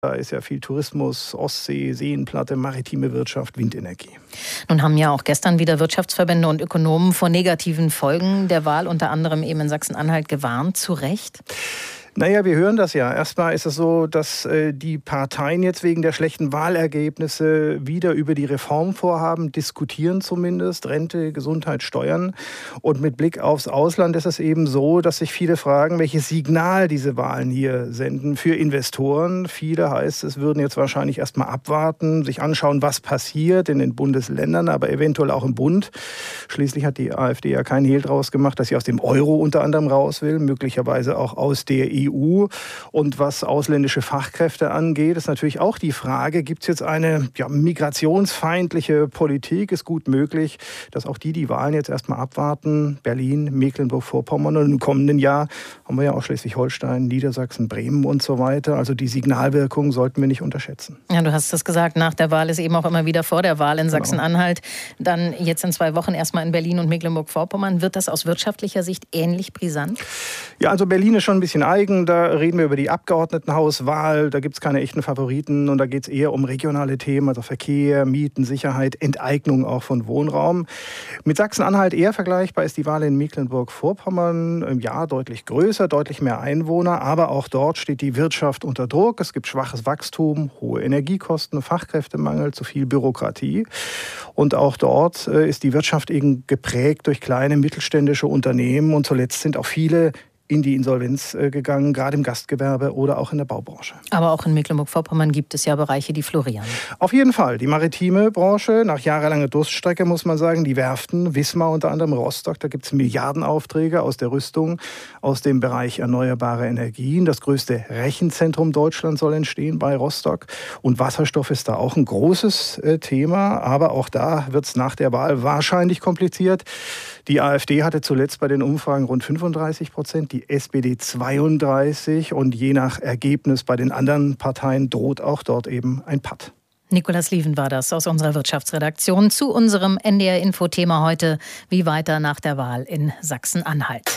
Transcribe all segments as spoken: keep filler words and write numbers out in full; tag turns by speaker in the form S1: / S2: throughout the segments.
S1: Da ist ja viel Tourismus, Ostsee, Seenplatte, maritime Wirtschaft, Windenergie.
S2: Nun haben ja auch gestern wieder Wirtschaftsverbände und Ökonomen vor negativen Folgen der Wahl, unter anderem eben in Sachsen-Anhalt, gewarnt. Zu Recht?
S1: Naja, wir hören das ja. Erstmal ist es so, dass äh, die Parteien jetzt wegen der schlechten Wahlergebnisse wieder über die Reformvorhaben diskutieren zumindest. Rente, Gesundheit, Steuern. Und mit Blick aufs Ausland ist es eben so, dass sich viele fragen, welches Signal diese Wahlen hier senden für Investoren. Viele, heißt es, würden jetzt wahrscheinlich erstmal abwarten, sich anschauen, was passiert in den Bundesländern, aber eventuell auch im Bund. Schließlich hat die AfD ja keinen Hehl draus gemacht, dass sie aus dem Euro unter anderem raus will, möglicherweise auch aus der E U. Und was ausländische Fachkräfte angeht, ist natürlich auch die Frage, gibt es jetzt eine ja, migrationsfeindliche Politik? Ist gut möglich, dass auch die die Wahlen jetzt erstmal abwarten. Berlin, Mecklenburg-Vorpommern und im kommenden Jahr haben wir ja auch Schleswig-Holstein, Niedersachsen, Bremen und so weiter. Also die Signalwirkung sollten wir nicht unterschätzen.
S2: Ja, du hast es gesagt, nach der Wahl ist eben auch immer wieder vor der Wahl in Sachsen-Anhalt. Dann jetzt in zwei Wochen erstmal in Berlin und Mecklenburg-Vorpommern. Wird das aus wirtschaftlicher Sicht ähnlich brisant?
S1: Ja, also Berlin ist schon ein bisschen eigen. Da reden wir über die Abgeordnetenhauswahl. Da gibt es keine echten Favoriten. Und da geht es eher um regionale Themen, also Verkehr, Mieten, Sicherheit, Enteignung auch von Wohnraum. Mit Sachsen-Anhalt eher vergleichbar ist die Wahl in Mecklenburg-Vorpommern. Im Jahr deutlich größer, deutlich mehr Einwohner. Aber auch dort steht die Wirtschaft unter Druck. Es gibt schwaches Wachstum, hohe Energiekosten, Fachkräftemangel, zu viel Bürokratie. Und auch dort ist die Wirtschaft eben geprägt durch kleine mittelständische Unternehmen. Und zuletzt sind auch viele in die Insolvenz gegangen, gerade im Gastgewerbe oder auch in der Baubranche.
S2: Aber auch in Mecklenburg-Vorpommern gibt es ja Bereiche, die florieren.
S1: Auf jeden Fall. Die maritime Branche, nach jahrelanger Durststrecke muss man sagen, die Werften, Wismar unter anderem, Rostock, da gibt es Milliardenaufträge aus der Rüstung, aus dem Bereich erneuerbare Energien. Das größte Rechenzentrum Deutschlands soll entstehen bei Rostock. Und Wasserstoff ist da auch ein großes äh, Thema. Aber auch da wird es nach der Wahl wahrscheinlich kompliziert. Die AfD hatte zuletzt bei den Umfragen rund fünfunddreißig Prozent, die S P D zweiunddreißig und je nach Ergebnis bei den anderen Parteien droht auch dort eben ein Patt.
S2: Nikolaus Lieven war das aus unserer Wirtschaftsredaktion zu unserem N D R-Info-Thema heute, wie weiter nach der Wahl in Sachsen-Anhalt.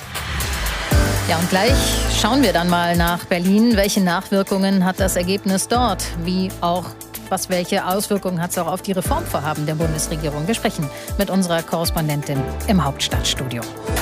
S2: Ja, und gleich schauen wir dann mal nach Berlin. Welche Nachwirkungen hat das Ergebnis dort? Wie auch Was, welche Auswirkungen hat es auch auf die Reformvorhaben der Bundesregierung? Wir sprechen mit unserer Korrespondentin im Hauptstadtstudio.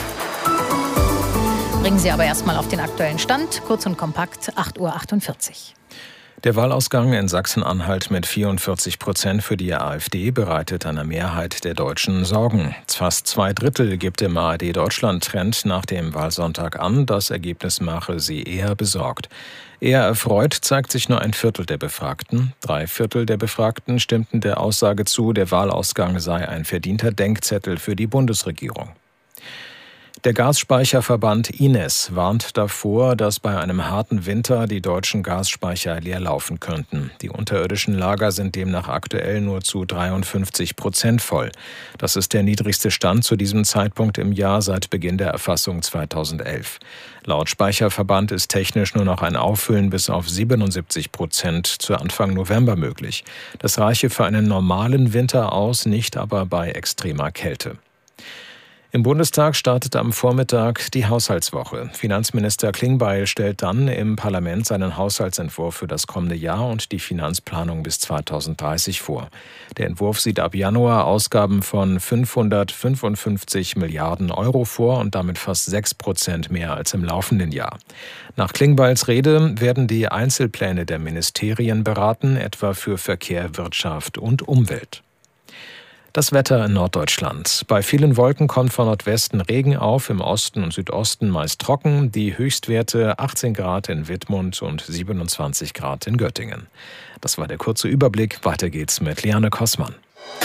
S2: Bringen Sie aber erstmal auf den aktuellen Stand, kurz und kompakt, acht Uhr achtundvierzig.
S3: Der Wahlausgang in Sachsen-Anhalt mit vierundvierzig Prozent für die AfD bereitet einer Mehrheit der Deutschen Sorgen. Fast zwei Drittel gibt im A R D-Deutschland-Trend nach dem Wahlsonntag an, das Ergebnis mache sie eher besorgt. Eher erfreut zeigt sich nur ein Viertel der Befragten. Drei Viertel der Befragten stimmten der Aussage zu, der Wahlausgang sei ein verdienter Denkzettel für die Bundesregierung. Der Gasspeicherverband I N E S warnt davor, dass bei einem harten Winter die deutschen Gasspeicher leer laufen könnten. Die unterirdischen Lager sind demnach aktuell nur zu dreiundfünfzig Prozent voll. Das ist der niedrigste Stand zu diesem Zeitpunkt im Jahr seit Beginn der Erfassung zweitausendelf. Laut Speicherverband ist technisch nur noch ein Auffüllen bis auf siebenundsiebzig Prozent zu Anfang November möglich. Das reiche für einen normalen Winter aus, nicht aber bei extremer Kälte. Im Bundestag startet am Vormittag die Haushaltswoche. Finanzminister Klingbeil stellt dann im Parlament seinen Haushaltsentwurf für das kommende Jahr und die Finanzplanung bis zweitausenddreißig vor. Der Entwurf sieht ab Januar Ausgaben von fünfhundertfünfundfünfzig Milliarden Euro vor und damit fast sechs Prozent mehr als im laufenden Jahr. Nach Klingbeils Rede werden die Einzelpläne der Ministerien beraten, etwa für Verkehr, Wirtschaft und Umwelt. Das Wetter in Norddeutschland. Bei vielen Wolken kommt von Nordwesten Regen auf, im Osten und Südosten meist trocken. Die Höchstwerte achtzehn Grad in Wittmund und siebenundzwanzig Grad in Göttingen. Das war der kurze Überblick. Weiter geht's mit Liane Kossmann.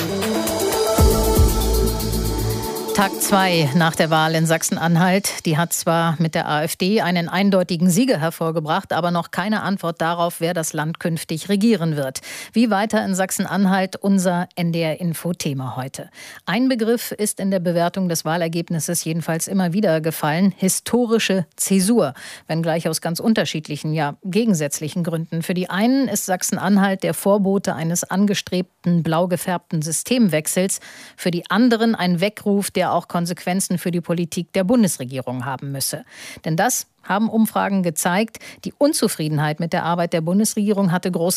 S2: Tag zwei nach der Wahl in Sachsen-Anhalt. Die hat zwar mit der AfD einen eindeutigen Sieger hervorgebracht, aber noch keine Antwort darauf, wer das Land künftig regieren wird. Wie weiter in Sachsen-Anhalt, unser N D R-Info-Thema heute. Ein Begriff ist in der Bewertung des Wahlergebnisses jedenfalls immer wieder gefallen: historische Zäsur. Wenngleich aus ganz unterschiedlichen, ja gegensätzlichen Gründen. Für die einen ist Sachsen-Anhalt der Vorbote eines angestrebten blau gefärbten Systemwechsels. Für die anderen ein Weckruf, der ja auch Konsequenzen für die Politik der Bundesregierung haben müsse. Denn das haben Umfragen gezeigt. Die Unzufriedenheit mit der Arbeit der Bundesregierung hatte große